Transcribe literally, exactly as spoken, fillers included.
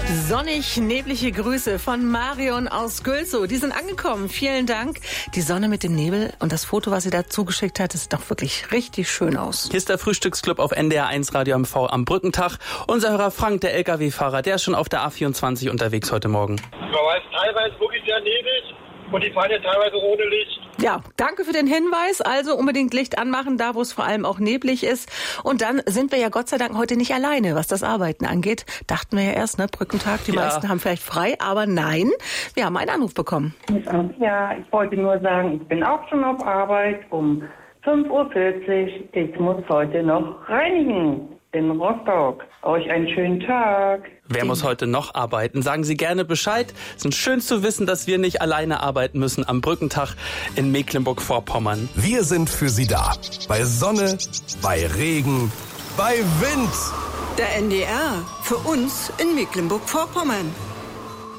Sonnig, neblige Grüße von Marion aus Gülzow. Die sind angekommen. Vielen Dank. Die Sonne mit dem Nebel und das Foto, was sie da zugeschickt hat, sieht doch wirklich richtig schön aus. Hier ist der Frühstücksclub auf N D R eins Radio M V am Brückentag. Unser Hörer Frank, der L K W-Fahrer, der ist schon auf der A vierundzwanzig unterwegs heute Morgen. Man weiß teilweise wirklich sehr neblig und die fahren ja teilweise ohne Licht. Ja, danke für den Hinweis. Also unbedingt Licht anmachen, da wo es vor allem auch neblig ist. Und dann sind wir ja Gott sei Dank heute nicht alleine, was das Arbeiten angeht. Dachten wir ja erst, ne, Brückentag, die ja. meisten haben vielleicht frei, aber nein, wir haben einen Anruf bekommen. Ja, ich wollte nur sagen, ich bin auch schon auf Arbeit um fünf Uhr vierzig. Ich muss heute noch reinigen in Rostock. Euch einen schönen Tag. Wer muss heute noch arbeiten? Sagen Sie gerne Bescheid. Es ist schön zu wissen, dass wir nicht alleine arbeiten müssen am Brückentag in Mecklenburg-Vorpommern. Wir sind für Sie da. Bei Sonne, bei Regen, bei Wind. Der N D R. Für uns in Mecklenburg-Vorpommern.